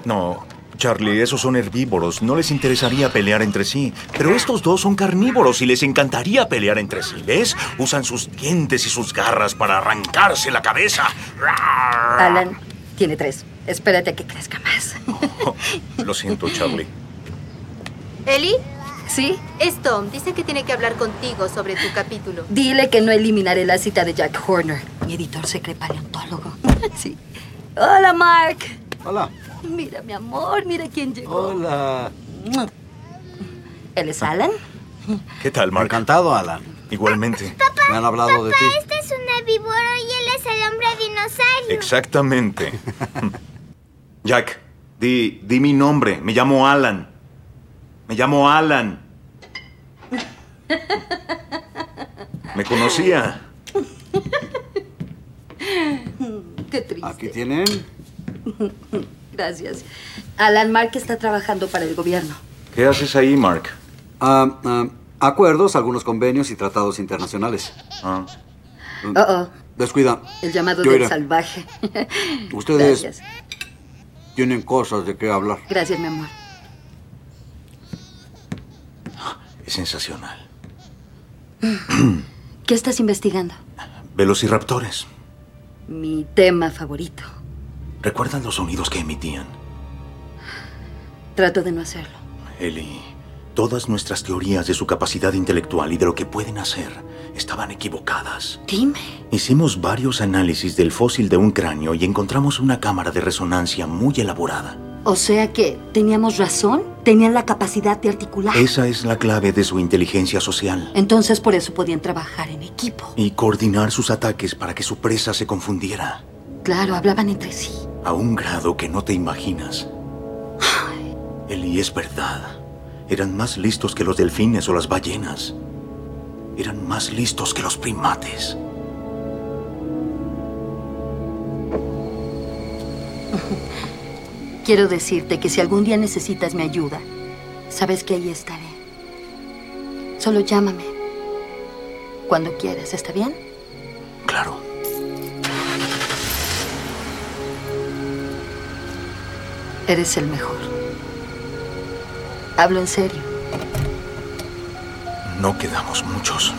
No, Charlie, esos son herbívoros. No les interesaría pelear entre sí. Pero estos dos son carnívoros y les encantaría pelear entre sí. ¿Ves? Usan sus dientes y sus garras para arrancarse la cabeza. Alan tiene 3. Espérate a que crezca más. Oh, lo siento, Charlie. ¿Eli? ¿Sí? Es Tom. Dice que tiene que hablar contigo sobre tu capítulo. Dile que no eliminaré la cita de Jack Horner, mi editor paleontólogo. Sí. Hola, Mark. Hola. Mira, mi amor, mira quién llegó. Hola. ¿Él es Alan? ¿Qué tal, Mark? Encantado, Alan. Igualmente. Me han hablado de ti. Este es un herbívoro y él es el hombre dinosaurio. Exactamente. Jack, di mi nombre. Me llamo Alan. Me llamo Alan. Me conocía. Qué triste. Aquí tienen. Gracias. Alan, Mark está trabajando para el gobierno. ¿Qué haces ahí, Mark? Acuerdos, algunos convenios y tratados internacionales. Ah. Descuida. El llamado Yo del iré. salvaje. Ustedes Gracias. tienen cosas de qué hablar. Gracias, mi amor. Es sensacional. ¿Qué estás investigando? Velociraptores. Mi tema favorito. ¿Recuerdan los sonidos que emitían? Trato de no hacerlo. Ellie, todas nuestras teorías de su capacidad intelectual y de lo que pueden hacer estaban equivocadas. Dime. Hicimos varios análisis del fósil de un cráneo y encontramos una cámara de resonancia muy elaborada. O sea que, ¿teníamos razón? ¿Tenían la capacidad de articular? Esa es la clave de su inteligencia social. Entonces por eso podían trabajar en equipo. Y coordinar sus ataques para que su presa se confundiera. Claro, hablaban entre sí. A un grado que no te imaginas. Ellie, es verdad. Eran más listos que los delfines o las ballenas. Eran más listos que los primates. Quiero decirte que si algún día necesitas mi ayuda, sabes que ahí estaré. Solo llámame. Cuando quieras, ¿está bien? Claro. Eres el mejor. Hablo en serio. No quedamos muchos.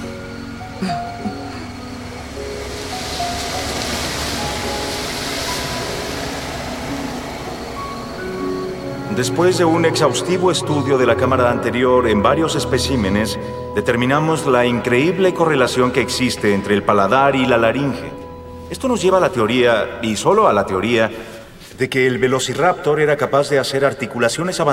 Después de un exhaustivo estudio de la cámara anterior en varios especímenes, determinamos la increíble correlación que existe entre el paladar y la laringe. Esto nos lleva a la teoría, y solo a la teoría, de que el velociraptor era capaz de hacer articulaciones avanzadas